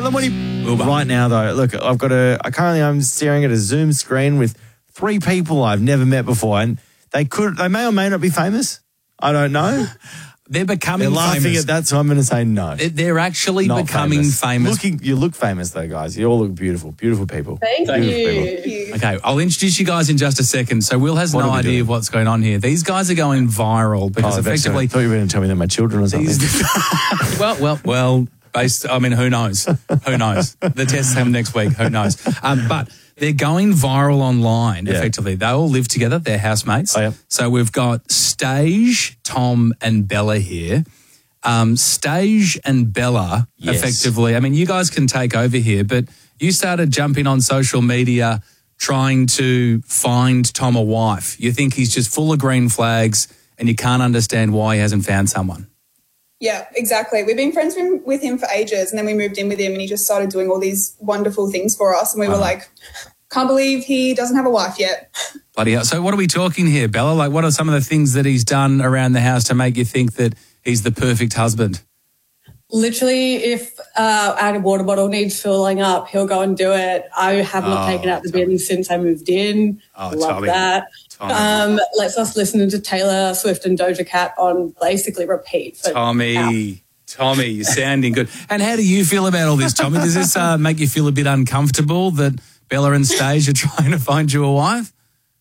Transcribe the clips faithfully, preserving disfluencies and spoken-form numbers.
Tell them what he... Wilbur. Right now, though, look, I've got a... I currently, I'm staring at a Zoom screen with three people I've never met before, and they could... They may or may not be famous. I don't know. They're becoming They're laughing famous. at that, so I'm going to say no. They're- They're actually Not becoming famous. Looking, you look famous, though, guys. You all look beautiful. Beautiful people. Thank Beautiful you. people. Okay, I'll introduce you guys in just a second. So Will has What no are we idea doing? of what's going on here. These guys are going viral because Oh, I bet so. effectively... I thought you were going to tell me they're my children or something. These- well, well, well, based, I mean, who knows? Who knows? The tests come next week. Who knows? Um, but they're going viral online, Yeah. effectively. They all live together. They're housemates. Oh, yeah. So we've got Stage, Tom and Bella here. Um, Stage and Bella, Yes. effectively, I mean, you guys can take over here, but you started jumping on social media trying to find Tom a wife. You think he's just full of green flags and you can't understand why he hasn't found someone. Yeah, exactly. We've been friends with- with him for ages, and then we moved in with him and he just started doing all these wonderful things for us, and we were like, can't believe he doesn't have a wife yet. Bloody hell. So what are we talking here, Bella? Like, what are some of the things that he's done around the house to make you think that he's the perfect husband? Literally, if uh, our water bottle needs filling up, he'll go and do it. I have not Oh, taken out the bin since I moved in. Oh, Love Tommy. that. Tommy. Um, lets us listen to Taylor Swift and Doja Cat on basically repeat. For Tommy, hours. Tommy, you're sounding good. And how do you feel about all this, Tommy? Does this uh, make you feel a bit uncomfortable that Bella and Stage are trying to find you a wife?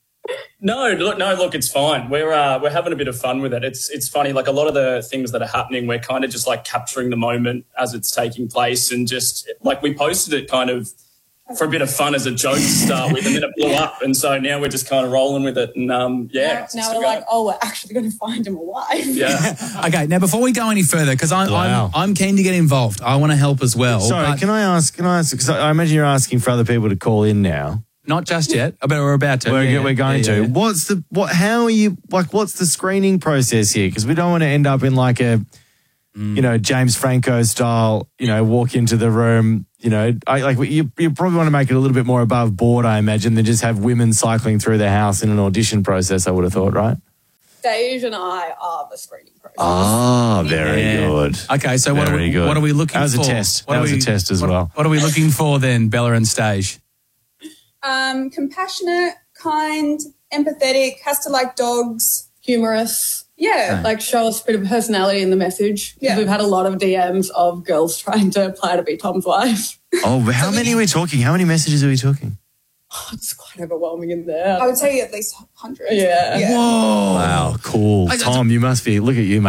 No, look, no, look, it's fine. We're uh, we're having a bit of fun with it. It's it's funny, like a lot of the things that are happening, we're kind of just like capturing the moment as it's taking place, and just like we posted it kind of for a bit of fun as a joke to start with, and then it blew up, and so now we're just kind of rolling with it, and um, yeah. Now, it's now just we're a go. like, oh, we're actually going to find him a wife. yeah. Okay, now before we go any further, because I'm, Wow. I'm I'm keen to get involved. I want to help as well. Sorry, but can I ask, can I ask, because I imagine you're asking for other people to call in now. not just yet, but we're about to. We're, Yeah, we're going yeah, to. yeah. What's the, what, how are you, like, what's the screening process here? Because we don't want to end up in like a, Mm. you know, James Franco style, you know, walk into the room, you know, I, like you, you probably want to make it a little bit more above board, I imagine, than just have women cycling through the house in an audition process, I would have thought, right? Stage and I are the screening process. Ah, very Yeah. good. Okay, so what are, Very we, good. what are we looking That was for? a test. What That are was a we- test as what- well. What are we looking for then, Bella and Stage? Um, compassionate, kind, empathetic, has to like dogs. Humorous. Yeah. Like show us a bit of personality in the message. 'Cause Yeah. We've had a lot of D Ms of girls trying to apply to be Tom's wife. Oh, but how many are we talking? How many messages are we talking? It's quite overwhelming in there. I would say at least hundreds. Yeah. yeah. Wow, cool. I- I- Tom, you must be, look at you, mate.